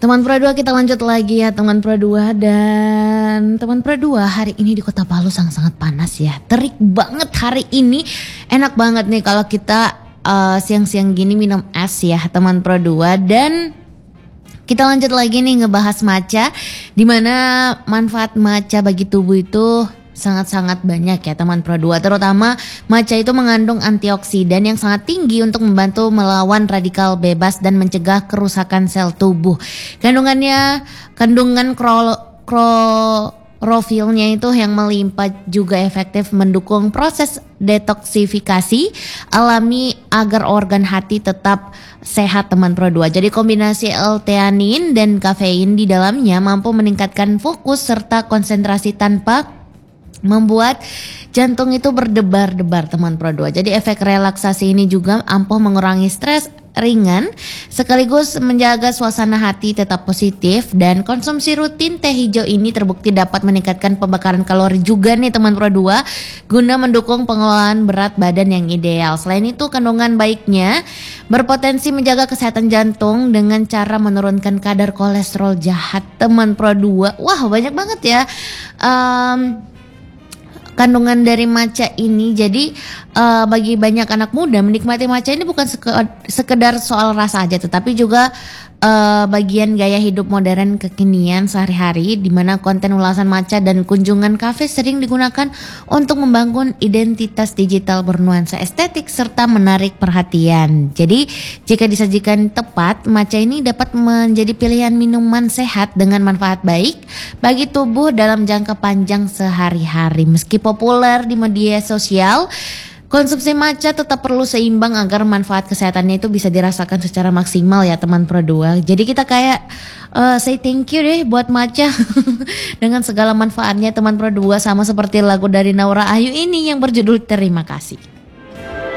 Teman Pro 2 kita lanjut lagi ya teman Pro 2. Dan teman Pro 2 hari ini di Kota Palu sangat-sangat panas ya. Terik banget hari ini. Enak banget nih kalau kita siang-siang gini minum es ya teman Pro 2. Dan kita lanjut lagi nih ngebahas matcha, dimana manfaat matcha bagi tubuh itu sangat-sangat banyak ya teman Pro 2. Terutama matcha itu mengandung antioksidan yang sangat tinggi untuk membantu melawan radikal bebas dan mencegah kerusakan sel tubuh. Kandungan klorofilnya itu yang melimpah juga efektif mendukung proses detoksifikasi alami agar organ hati tetap sehat teman Pro 2. Jadi kombinasi L-theanine dan kafein di dalamnya mampu meningkatkan fokus serta konsentrasi tanpa membuat jantung itu berdebar-debar teman Pro 2. Jadi efek relaksasi ini juga ampuh mengurangi stres ringan sekaligus menjaga suasana hati tetap positif. Dan konsumsi rutin teh hijau ini terbukti dapat meningkatkan pembakaran kalori juga nih teman Pro 2 guna mendukung pengelolaan berat badan yang ideal. Selain itu kandungan baiknya berpotensi menjaga kesehatan jantung dengan cara menurunkan kadar kolesterol jahat teman Pro 2. Wah banyak banget ya kandungan dari matcha ini. Jadi bagi banyak anak muda menikmati matcha ini bukan sekedar soal rasa aja, tetapi juga bagian gaya hidup modern kekinian sehari-hari, di mana konten ulasan matcha dan kunjungan kafe sering digunakan untuk membangun identitas digital bernuansa estetik serta menarik perhatian. Jadi jika disajikan tepat, matcha ini dapat menjadi pilihan minuman sehat dengan manfaat baik bagi tubuh dalam jangka panjang sehari-hari. Meski populer di media sosial, konsumsi matcha tetap perlu seimbang agar manfaat kesehatannya itu bisa dirasakan secara maksimal ya teman Pro 2. Jadi kita kayak say thank you deh buat matcha dengan segala manfaatnya teman Pro 2, sama seperti lagu dari Naura Ayu ini yang berjudul Terima Kasih.